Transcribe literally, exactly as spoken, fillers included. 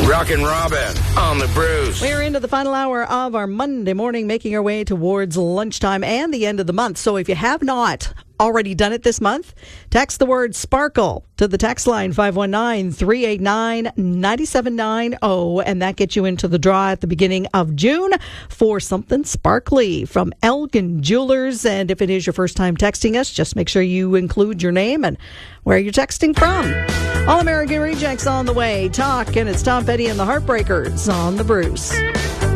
Rockin' Robin on the Bruce. We're into the final hour of our Monday morning, making our way towards lunchtime and the end of the month. So if you have not already done it this month, text the word Sparkle to the text line five one nine, three eight nine, nine seven nine zero, and that gets you into the draw at the beginning of June for something sparkly from Elgin Jewelers. And if it is your first time texting us, just make sure you include your name and where you're texting from. All American Rejects on the way. Talk, and it's Tom Petty and the Heartbreakers on the Bruce.